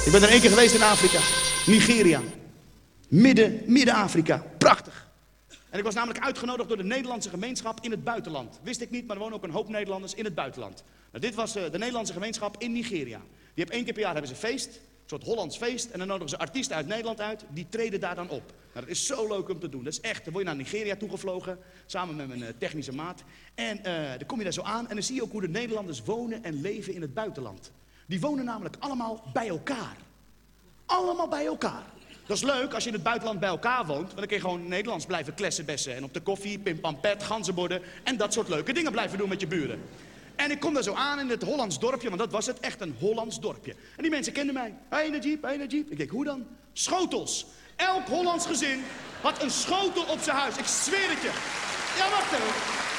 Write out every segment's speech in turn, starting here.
Ik ben er 1 keer geweest in Afrika. Nigeria. Midden-Afrika. Prachtig. En ik was namelijk uitgenodigd door de Nederlandse gemeenschap in het buitenland. Wist ik niet, maar er wonen ook een hoop Nederlanders in het buitenland. Nou, dit was de Nederlandse gemeenschap in Nigeria. Die hebben 1 keer per jaar hebben ze feest. Een soort Hollands feest. En dan nodigen ze artiesten uit Nederland uit. Die treden daar dan op. Nou, dat is zo leuk om te doen. Dat is echt. Dan word je naar Nigeria toegevlogen. Samen met mijn technische maat. En dan kom je daar zo aan. En dan zie je ook hoe de Nederlanders wonen en leven in het buitenland. Die wonen namelijk allemaal bij elkaar. Allemaal bij elkaar. Dat is leuk als je in het buitenland bij elkaar woont. Want dan kun je gewoon Nederlands blijven klessenbessen. En op de koffie, pimpampet, ganzenborden. En dat soort leuke dingen blijven doen met je buren. En ik kom daar zo aan in het Hollands dorpje, want dat was het, echt een Hollands dorpje. En die mensen kenden mij. Hey Najib, hey Najib. Ik denk, hoe dan? Schotels. Elk Hollands gezin had een schotel op zijn huis. Ik zweer het je. Ja, wacht even.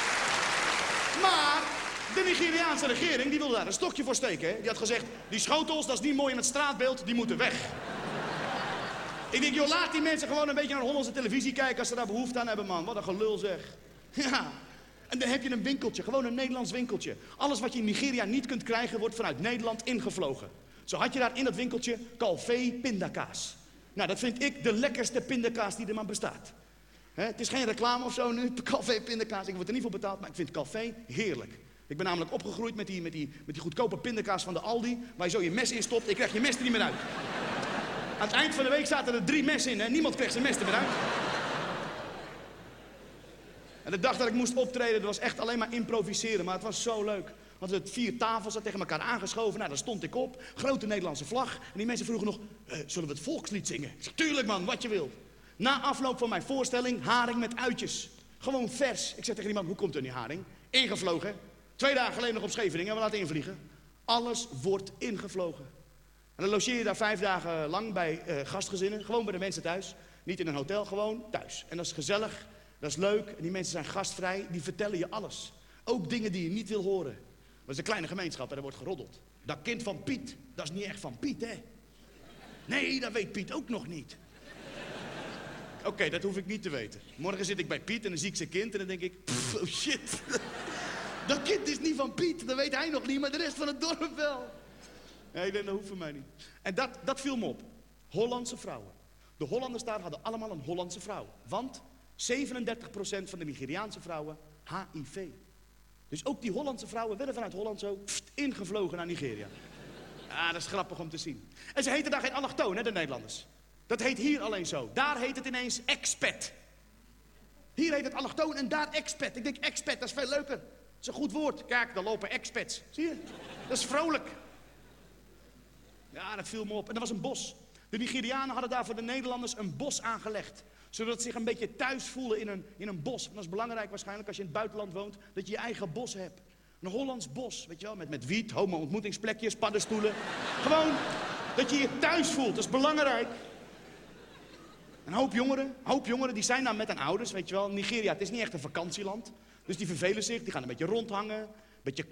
Maar de Nigeriaanse regering, die wilde daar een stokje voor steken. Hè? Die had gezegd, die schotels, dat is niet mooi in het straatbeeld, die moeten weg. Ik denk, joh, laat die mensen gewoon een beetje naar de Hollandse televisie kijken als ze daar behoefte aan hebben, man. Wat een gelul zeg. Ja. En dan heb je een winkeltje, gewoon een Nederlands winkeltje. Alles wat je in Nigeria niet kunt krijgen, wordt vanuit Nederland ingevlogen. Zo had je daar in dat winkeltje Calvé pindakaas. Nou, dat vind ik de lekkerste pindakaas die er maar bestaat. Het is geen reclame of zo nu, Calvé pindakaas. Ik word er niet voor betaald, maar ik vind Calvé heerlijk. Ik ben namelijk opgegroeid met die goedkope pindakaas van de Aldi, waar je zo je mes in stopt. Ik krijg je mes er niet meer uit. Aan het eind van de week zaten er 3 messen in en niemand kreeg zijn mes er meer uit. En de dag dat ik moest optreden, dat was echt alleen maar improviseren, maar het was zo leuk. Want het 4 tafels dat tegen elkaar aangeschoven, nou daar stond ik op, grote Nederlandse vlag. En die mensen vroegen nog, zullen we het volkslied zingen? Ik zei, tuurlijk man, wat je wil. Na afloop van mijn voorstelling, haring met uitjes. Gewoon vers. Ik zeg tegen die man, hoe komt er nu haring? Ingevlogen. 2 dagen geleden nog op Scheveningen, we laten invliegen. Alles wordt ingevlogen. En dan logeer je daar 5 dagen lang bij gastgezinnen, gewoon bij de mensen thuis. Niet in een hotel, gewoon thuis. En dat is gezellig. Dat is leuk en die mensen zijn gastvrij, die vertellen je alles. Ook dingen die je niet wil horen. Dat is een kleine gemeenschap en er wordt geroddeld. Dat kind van Piet, dat is niet echt van Piet, hè? Nee, dat weet Piet ook nog niet. Oké, dat hoef ik niet te weten. Morgen zit ik bij Piet en dan zie ik zijn kind en dan denk ik... oh shit, dat kind is niet van Piet, dat weet hij nog niet, maar de rest van het dorp wel. Nee, dat hoeft voor mij niet. En dat viel me op. Hollandse vrouwen. De Hollanders daar hadden allemaal een Hollandse vrouw. Want... 37% van de Nigeriaanse vrouwen HIV. Dus ook die Hollandse vrouwen werden vanuit Holland zo ingevlogen naar Nigeria. Ja, dat is grappig om te zien. En ze heten daar geen allochtoon, hè, de Nederlanders. Dat heet hier alleen zo. Daar heet het ineens expat. Hier heet het allochtoon en daar expat. Ik denk expat, dat is veel leuker. Dat is een goed woord. Kijk, daar lopen expats. Zie je? Dat is vrolijk. Ja, dat viel me op. En er was een bos. De Nigerianen hadden daar voor de Nederlanders een bos aangelegd. Zodat ze zich een beetje thuis voelen in een bos. En dat is belangrijk waarschijnlijk als je in het buitenland woont, dat je je eigen bos hebt. Een Hollands bos, weet je wel, met wiet, homo-ontmoetingsplekjes, paddenstoelen. Gewoon dat je je thuis voelt, dat is belangrijk. Een hoop jongeren, die zijn dan met hun ouders, weet je wel. Nigeria, het is niet echt een vakantieland. Dus die vervelen zich, die gaan een beetje rondhangen, een beetje